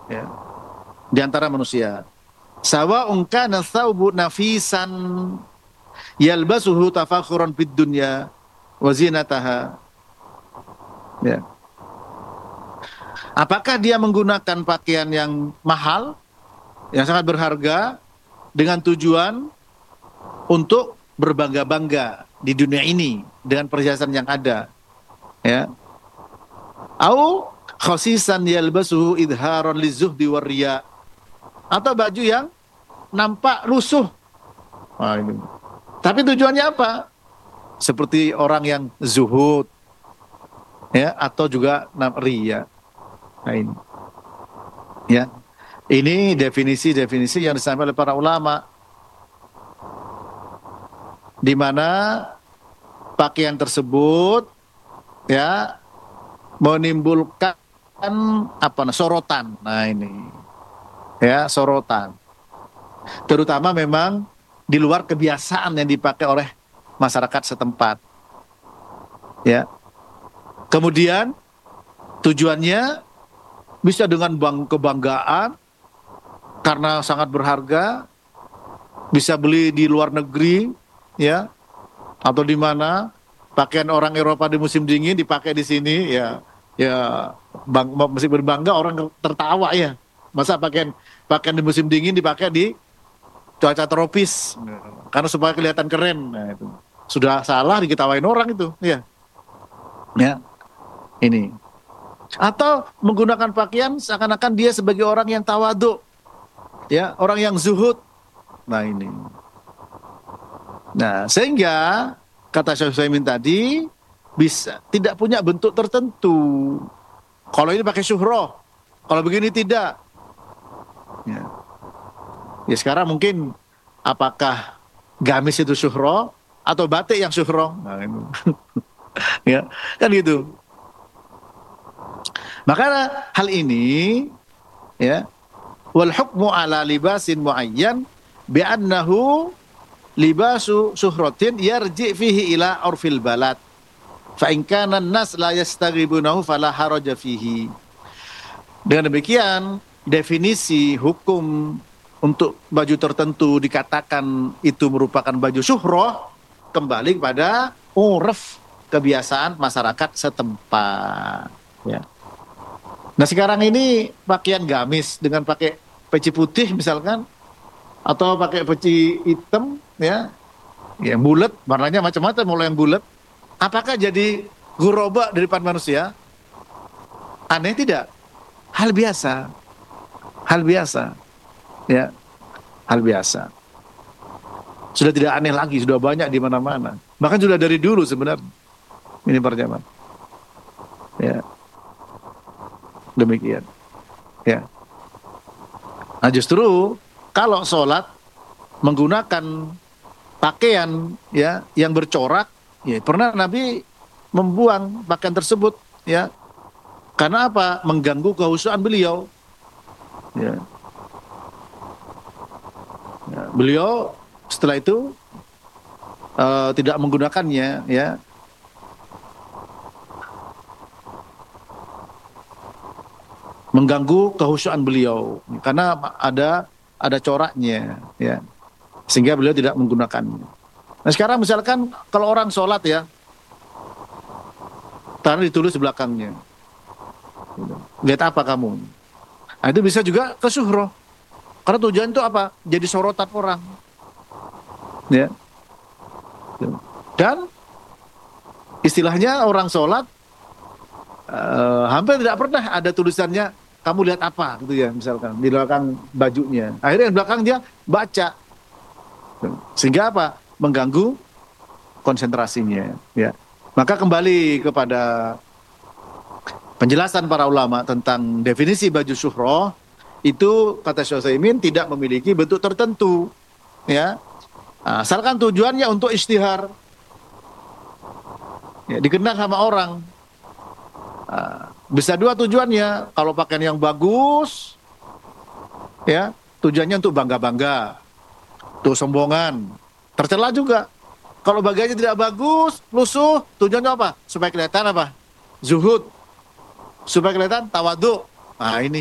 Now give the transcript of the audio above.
ya, di antara manusia. Sawa'un kana thawbu nafisan yalbasuhu tafakhuran fid dunya wa zinataha. Ya. Apakah dia menggunakan pakaian yang mahal, yang sangat berharga dengan tujuan untuk berbangga-bangga di dunia ini dengan perhiasan yang ada, ya? Au khasisan yalbasuhu idharan lizuhdi warriya, atau baju yang nampak lusuh. Nah, ini. Tapi tujuannya apa? Seperti orang yang zuhud, ya, atau juga riya. Nah, ini. Ya. Ini definisi-definisi yang disampaikan oleh para ulama, di mana pakaian tersebut, ya, menimbulkan sorotan. Nah, ini, ya, sorotan. Terutama memang di luar kebiasaan yang dipakai oleh masyarakat setempat. Ya. Kemudian tujuannya bisa dengan kebanggaan karena sangat berharga, bisa beli di luar negeri, ya, atau di mana pakaian orang Eropa di musim dingin dipakai di sini, ya, ya, mesti berbangga, orang tertawa, ya. Masa pakaian di musim dingin dipakai di cuaca tropis, karena supaya kelihatan keren. Nah, itu sudah salah diketawain orang itu, ya, ya, ini. Atau menggunakan pakaian seakan-akan dia sebagai orang yang tawadhu, ya, orang yang zuhud. Nah, ini. Nah, sehingga kata Syekh Utsaimin tadi bisa tidak punya bentuk tertentu. Kalau ini pakai syuhroh, kalau begini tidak. Ya, ya, sekarang mungkin apakah gamis itu syuhroh atau batik yang syuhroh? Nah, itu. Ya, kan gitu. Maka hal ini, ya, wal hukmu ala libasin muayyan bi annahu libasu syuhratin yarji fihi ila urfil balad fa in kana an-nas la yastaghibunahu fala haraja fihi. Dengan demikian definisi hukum untuk baju tertentu dikatakan itu merupakan baju syuhroh kembali kepada urf, kebiasaan masyarakat setempat, ya. Nah, sekarang ini pakaian gamis dengan pakai peci putih misalkan, atau pakai peci hitam, ya, yang bulat, warnanya macam-macam, mulai yang bulat. Apakah jadi guroba di depan manusia? Aneh tidak? Hal biasa. Hal biasa. Ya, hal biasa. Sudah tidak aneh lagi, sudah banyak di mana-mana. Bahkan sudah dari dulu sebenarnya. Ini perjaman. Ya. Demikian, ya. Nah, justru kalau sholat menggunakan pakaian, ya, yang bercorak, ya, pernah Nabi membuang pakaian tersebut, ya, karena apa? Mengganggu kehusuan beliau, ya. Ya, beliau setelah itu tidak menggunakannya, ya. Mengganggu kehusuan beliau karena ada coraknya, ya, sehingga beliau tidak menggunakannya. Nah, sekarang misalkan kalau orang sholat, ya, karena ditulis di belakangnya, lihat apa kamu? Nah, itu bisa juga kesyuhroh, karena tujuan itu apa? Jadi sorotan orang, ya. Dan istilahnya orang sholat hampir tidak pernah ada tulisannya kamu lihat apa, gitu, ya, misalkan di belakang bajunya. Akhirnya di belakang dia baca, sehingga apa? Mengganggu konsentrasinya, ya. Maka kembali kepada penjelasan para ulama tentang definisi baju syuhroh, itu kata Syekh Utsaimin tidak memiliki bentuk tertentu, ya. Asalkan tujuannya untuk ishtihar, ya, dikenal sama orang. Bisa dua tujuannya. Kalau pakaian yang bagus, ya, tujuannya untuk bangga-bangga, untuk sombongan, tercela juga. Kalau bagiannya tidak bagus, lusuh, tujuannya apa? Supaya kelihatan apa? Zuhud, supaya kelihatan tawadhu. Nah, ini